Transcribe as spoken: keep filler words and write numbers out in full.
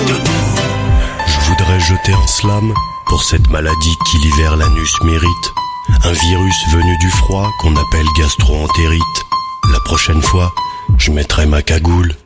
de nous. Je voudrais jeter un slam pour cette maladie qui l'hiver l'anus mérite. Un virus venu du froid qu'on appelle gastro-entérite. La prochaine fois, je mettrai ma cagoule